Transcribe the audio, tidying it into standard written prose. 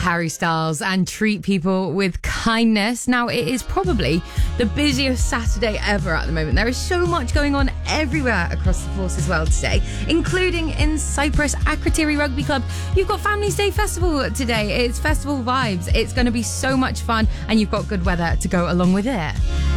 Harry Styles and treat people with kindness. Now, it is probably the busiest Saturday ever at the moment. There is so much going on everywhere across the Forces world today, including in Cyprus, Akrotiri Rugby Club. You've got Families Day Festival today. It's festival vibes. It's going to be so much fun, and you've got good weather to go along with it.